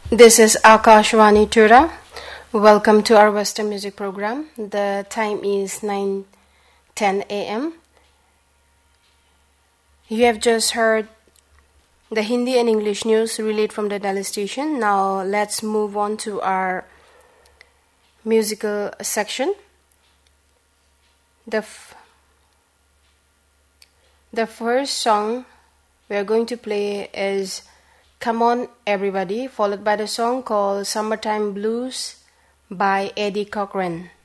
This is Akashwani Tura. Welcome to our Western music program. The time is 9:10 a.m. You have just heard the Hindi and English news relayed from the Delhi station. Now let's move on to our musical section. The first song we are going to play is Come On Everybody, followed by the song called Summertime Blues by Eddie Cochran.